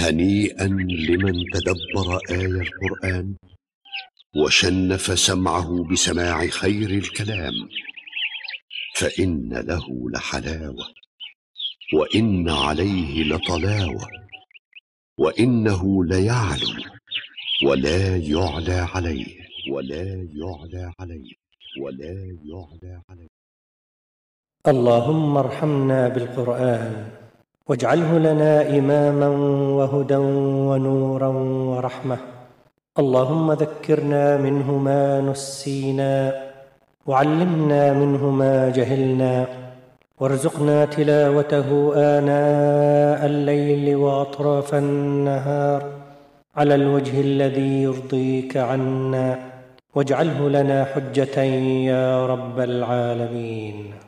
هنيئا لمن تدبر آي القرآن وشنف سمعه بسماع خير الكلام، فإن له لحلاوة وإن عليه لطلاوة، وإنه ليعلو ولا يعلى عليه اللهم ارحمنا بالقرآن واجعله لنا إماما وهدى ونورا ورحمة. اللهم ذكرنا منه ما نسينا وعلمنا منه ما جهلنا، وارزقنا تلاوته آناء الليل وأطراف النهار على الوجه الذي يرضيك عنا، واجعله لنا حجة يا رب العالمين.